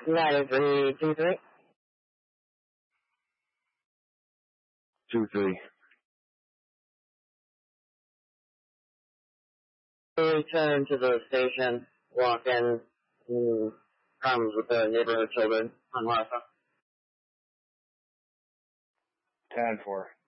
9323. 23. Return to the station, walk in, problems with the neighborhood children on Wi-Fi. 10-4.